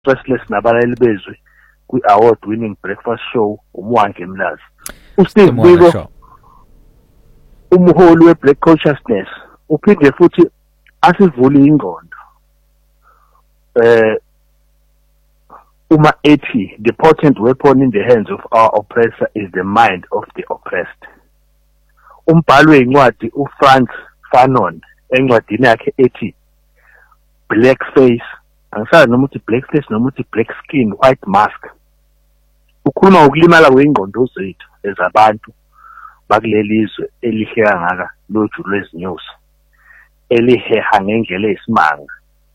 Restless nabalali bezwe kwi-award winning breakfast show uMwange Mlazi. uSteve Biko umholi we-Black Consciousness uphinde futhi asivule ingqondo uma ethi the potent weapon in the hands of our oppressor is the mind of the oppressed. Umbhali wencwadi uFrantz Fanon encwadini yakhe ethi Blackface, angisazi noma uthi blackface noma uthi black skin white mask, ukhuluma ukulimala kwengqondo zethu ezabantu bakulelizwe elihle kangaka loju lwezinyosi eliheha ngendlela esimanga.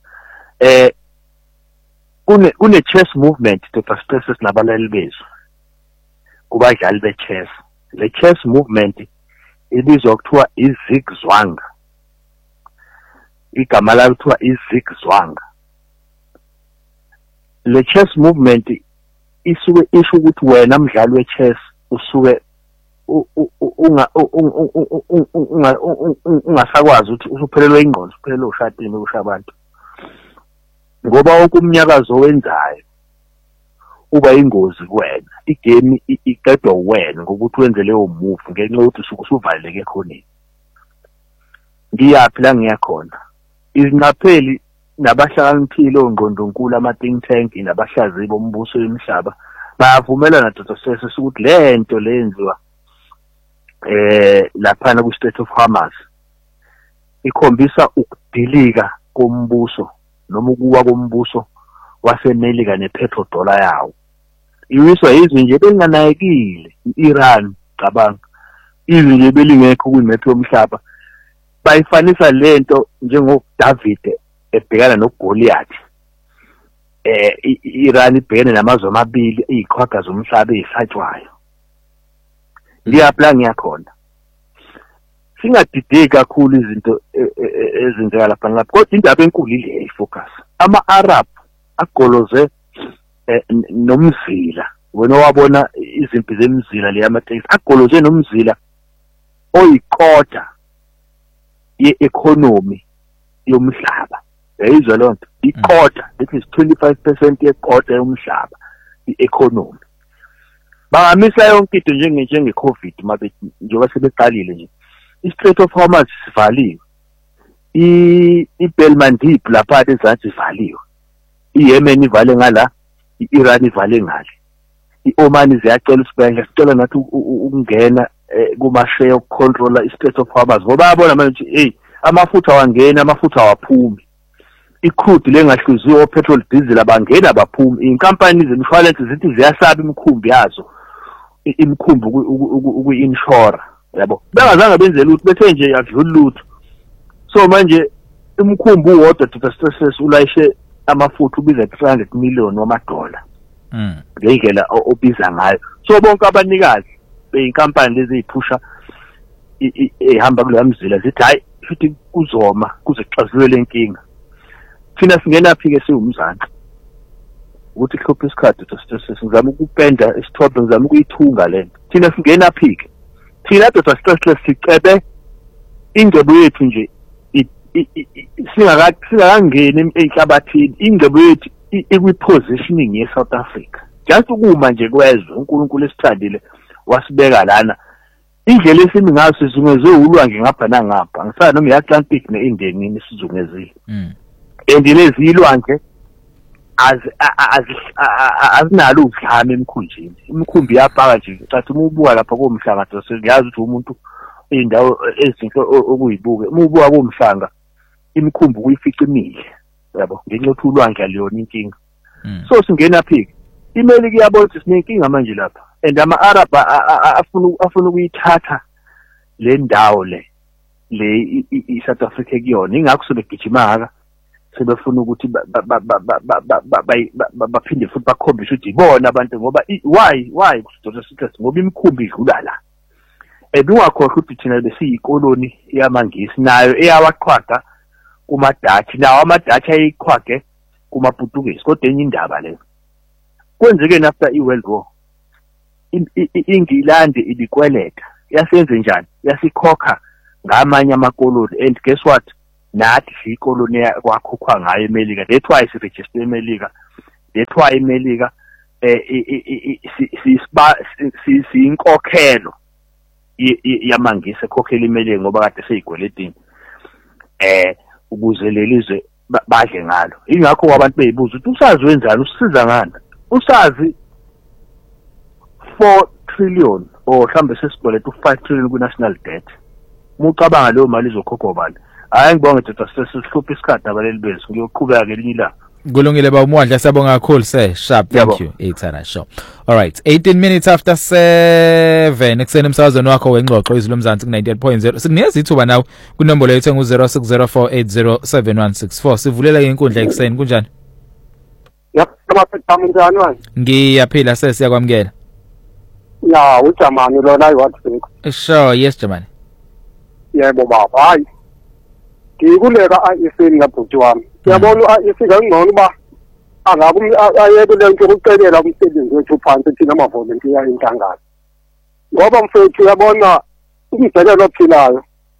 Kune chess movement Dr. Stresses nabalali bezwe kubadlali be-chess. Le chess movement ibizwa kuthiwa izigzwanga, igama layo kuthiwa izigzwanga. Le chess movement isuke isho ukuthi wena mdlali we-chess usuke ungasakwazi ukuthi usuphelelwe ingqondo, usuphelelwe ushadini ukusha abantu, ngoba wonke umnyakazo owenzayo uba ingozi kuwena. Igame iqedwa uwena ngokuthi wenze leyo move ngenxa yokuthi usuke usuvaleleke khoneni. Ngiyaphi la ngiyakhona? Izinqapheli nabahlakaniphile ongqondonkulu ama-think tank nabahlaziyi bombuso wemihlaba bayavumelana Dr. Stresses ukuthi le nto lenziwa laphana ku-State of Hamas ikhombisa ukudilika kombuso noma ukuwa kombuso waseMelika nepetrodollar yawo. Iwiswa izwe nje belinganayekile i-Iran, cabanga izwe nje belingekho kwimap yomhlaba. Bayifanisa lento njengoDavid ebhekana noGoliath. I-Iran ibhekene namazwe amabili izikhwaga zomhlaba ezihlatshwayo. Ngiyapla ngiyakhona. Singadideki kakhulu izinto ezenzeka lapha ngapha, kodwa indaba enkulu ile ifocus. Ama-Arab agoloze nomzila, wena wabona izimpi zemzila le yamateksi, agoloze nomzila oyikota ye-economy yomhlaba. Yayizwa loo nto, ikota, that is 25% yekota yomhlaba, i-economy. Bangamisa yonke into njenge-COVID njengoba sebeqalile nje. I-Strait of Hormuz sivaliwe, i-Belmandib lapha ezansi ivaliwe, i-Yemen ivale ngala, i-Iran ivale ngale, i-Oman ziyacela usibenge, sicela nathi ukungena kuma-share ukucontrola i-Strait of Hormuz ngoba yabona manje hey amafutha awangena, amafutha awaphumi. I-crude lengahluziwe o-petrol diesel abangena abaphumi. Inkampani zemshwalense zithi ziyasaba imikhumbi yazo, imikhumbi ukwi-inshora, yabo bengazange benze lutho bethe nje yadlula lutho. So manje umkhumbi uwodwa Dr. Stresses ulayishe amafutha ubiza 300 million wamadola ngendlela obiza ngayo. So bonke abanikazi beyinkampani lezi eziphusha ehamba kule mzila zithi hayi futhi kuzoma kuze kuxazulwe lenkinga. Thina singena phi ke siwumzansi ukuthi kuhlupha isikhathi Dr. Stresses ngizama ukupenda isithombe, ngizama ukuyithunga lento. Thina singena phi ke? Thina Dr. Stresses sicebe ingcebo yethu nje singakangeni enhlabathini, ingcebo yethu ikwi-positioning ye-South Africa. Just ukuma nje kwezwe uNkulunkulu esithandile wasibeka lana. Indlela esimi ngayo sizungezwe ulwandle ngapha nangapha, angisana noma i-Atlantic ne-Indian isizungezile. And lezi ilwandle azinalo udlame emkhunjini. Imikhumbi yapaka nje cathi uma ubuka lapha komhlanga siyazi ukuthi umuntu indawo ezinhle okuyibuke. Uma ubuka komhlanga imikhumbi kuyifica imile, yabo ngenxa yokuthi ulwandle aliyona inkinga. So singena phi? IMelika iyabona ukuthi sinenkinga manje lapha, and ama-Arab afuna ukuyithatha le ndawo le i-South Africa kuyona. Ingakho sebegijimaka sebefuna ukuthi baphinde futhi bakhombise ukuthi ibona abantu ngoba why Dr. Stresses ngoba imikhumbi idlula la. Ungakhohlwa ukuthi thina besiyikoloni yamangisi nayo eyawaqhwaga kumaDutch, nawo amaDutch ayiqhwage kumaPutukezi, kodwa enye indaba leyo. Kwenzeke after i-World War iNgilandi ibikweleta, yasenze njani? Yasikhokha ngamanye amakoloni, and guess what? Nathi siyikoloni yakhokhwa ngayo eMelika. That's why siregister eMelika that's why iMelika siyinkokhelo yamangisi ekhokhela iMelika ngoba kade seyigweletini ukuze lelizwe badle ngalo. Ingakho abantu beyibuza ukuthi usazi wenzani usisiza ngani? Usazi 4 trillion or mhlambe sesiboleka u5 trillion ku national debt. Mucabanga leyo mali izokhokhwa bani? Hayi ngibonga ukuthi sesihlupha isikhathi abaleli bethu ngiyoqhubeka ngelinye ilanga. Kulungile ba uMondla siyabonga kakhulu sharp thank you Ithara show. All right 18 minutes after 7 ekseni umsakazweni wakho wengxoxo izwi lomzansi ku 98.0 sikunikeza ithuba nawe kunombolo yethu engu 0604807164 sivulela inkundla ekseni kunjani? Yep, njani wena? Ngiyaphila siyakwamukela. Ya, uJamani lona iwathi. Sure, yes Jamani. Yebo baba, hayi. Ngikuleka ayisini ngabhuti wami. Yabona isika ngcono ba angabe ayeke lento ukucelela umsebenzi wethu phansi thina ama-volunteer inhlangano. Ngoba mfethu uyabona umzekelo ophilayo.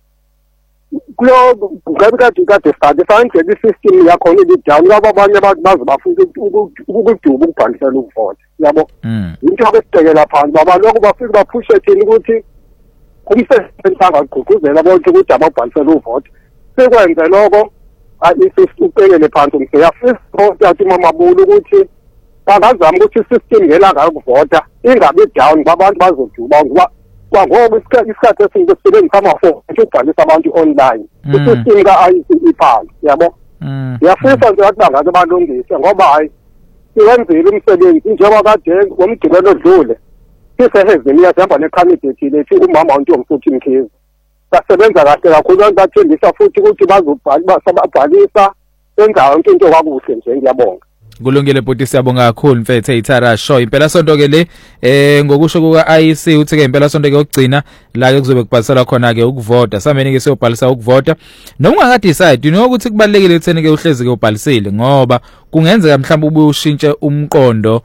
Kulo kade start fanele i-system yakho down laba abanye abantu baze bafuna ukuduba ukubhalisela ukuvota. Yabo. Into besibhekela phansi baba lokho bafike baphushe thina ukuthi kumsebenzi angagqugquzela bonke ukuthi ababhalisela ukuvota. Sekwenze lokho uqekele phansi umsebenzi yathi mamabulu ukuthi bangazama ukuthi i-system ngela ngakuvota ingabe down babantu bazoduba ngoba kwangoba isikhathi esingibesebenzisa amafoni ukubhalisa abantu online i-system ka-IEC iphala yabo yafisa nje ukuthi bangaze balungise ngoba hayi iwenzile umsebenzi njengoba kade ngomgcibelo odlule sisehezimia sihamba necandidate lethu umama uNtomfuthi Mkhize basebenza kahle kakhulu abantu bathembisa futhi ukuthi bazobhalisa benza yonke into kakuhle nje ngiyabonga. Kulungile bhuti siyabonga kakhulu mfethu Ithara show impela sonto ke le ngokusho kuka IEC uthi ke impela sonto ke ukugcina la ke kuzobe kubhalisela khona ke ukuvota samene ke siyobhalisa ukuvota noma ungaka decide ukuthi kubalekile ekutheni ke uhlezi ke ubhalisile ngoba kungenzeka mhlawumbe ubuye ushintshe umqondo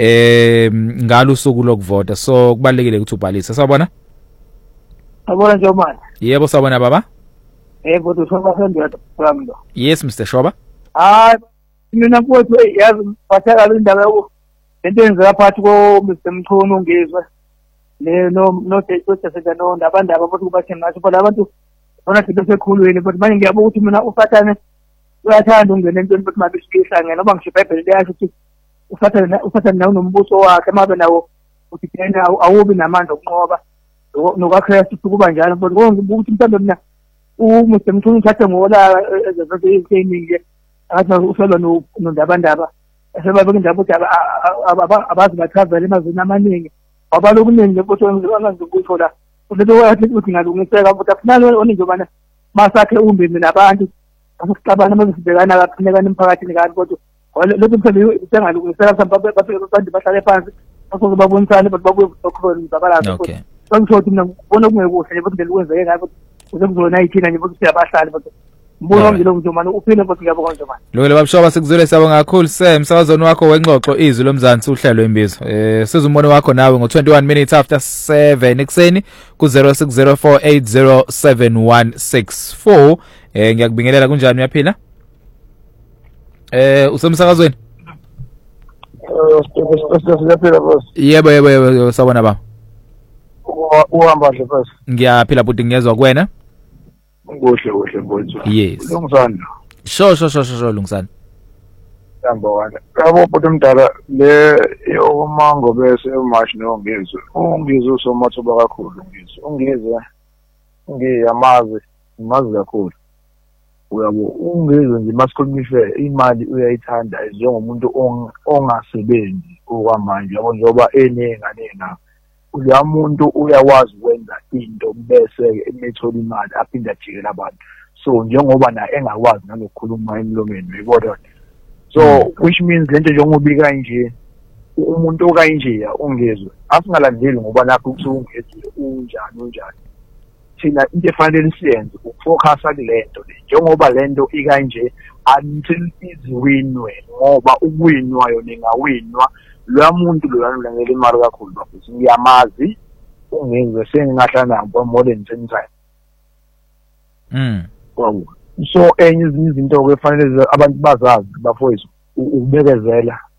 ngalo usuku lokuvota so kubalekile ukuthi ubhalise sawubona. Abona nje manje. Yebo sawubona baba. Yebo Shoba sendiyathi lo. Yes Mr Shoba. Hayi mina mfowethu yazi bathaka indaba yoko lento yenzeka phakathi ko Mr Mchunu ungizwe no Dexter no ndabandaba futhi kubathi ngathi phela abantu bona sebesekhulweni but manje ngiyabuka ukuthi mina ufathane uyathanda ungena entweni futhi mabe sihlangene ngoba ngisho iBhayibheli liyasho ukuthi ufathane nawo nombuso wakhe mabe nawo uthi thina awubi namandla okunqoba nokaKristu kuba njalo but ngibuka ukuthi mhlawumbe mina uMr Mchunu uthathe ngola ezenzo eziningi athi uselo nondabandaba esebabeka indaba ukuthi abazi bathavela emazweni amaningi abalokuningi ukuthi angazukuthi la uletho wathi ukuthi ngalungiseka ukuthi afunani oningi obana masakhe umbini nabantu asixabana mazibhekana kaphindekana emphakathini kanti kodwa lokho mhlawumbe sengalungiseka mhlawumbe bafike abantu bahlale phansi basoze babonisane but babuye ukukhuluma zabalazo okay ngisho ukuthi mina ngibona kungekuhle nje ukuthi kwenzeke ngakho kuze kuzona ithina nje ukuthi siyabahlali but mbulo ngilo mnjomani uphile futhi ngiyabonga nje manje. Lokho babishoba sikuzwele siyabonga kakhulu emsakazweni wakho wengxoxo izwi lomzansi uhlelo imbizo. Sizumbone wakho nawe ngo21 minutes after 7 ekseni ku 0604807164. Ngiyakubingelela kunjani uyaphila? Usemsakazweni? Siyaphila boss. Yebo sawubona baba. Uhamba nje boss. Ngiyaphila futhi ngiyezwa kuwena. Kuhle mfowethu. Yes. Lungisana. Sho lungisana. Yambona. Yabo bhuti mdala le yomango bese eMarch nongizwe. Ungizwe usomathuba kakhulu ungizwe. Ungizwe ngimazi kakhulu. Uyabo ungizwe nje masikhulumishe imali uyayithanda njengomuntu ongasebenzi okwamanje yabo njoba enenga. Uya muntu uyawazi ukwenza into bese emethola imali aphinda ajikela abantu so njengoba na engakwazi nalokukhuluma emlomeni uyibona so which means lento njengobika nje umuntu okanje ungezwe asingalandeli ngoba nakho kusungezwe unjani thina into efanele siyenze ukufocus kulento njengoba lento ikanje until iziwinwe ngoba ukwinwayo ningawinwa lo muntu lo ngeke imali kakhulu bafisi ngiyamazi ungezwe sengingahlala nabo more than 10 times so enye izinto ke kufanele abantu bazazi bafowethu ukubekezela